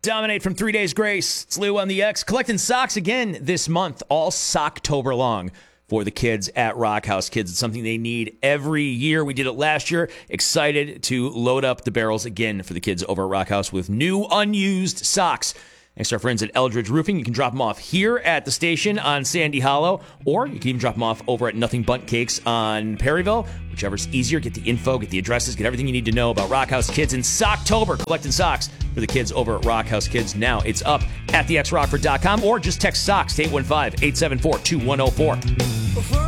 Dominate from 3 Days Grace. It's Lou on the X. Collecting socks again this month, all Socktober long for the kids at Rock House Kids. It's something they need every year. We did it last year. Excited to load up the barrels again for the kids over at Rock House with new unused socks. Thanks to our friends at Eldridge Roofing. You can drop them off here at the station on Sandy Hollow, or you can even drop them off over at Nothing Bundt Cakes on Perryville. Whichever's easier. Get the info, get the addresses, get everything you need to know about Rock House Kids in Socktober. Collecting socks for the kids over at Rock House Kids. Now it's up at thexrockford.com, or just text socks to 815-874-2104.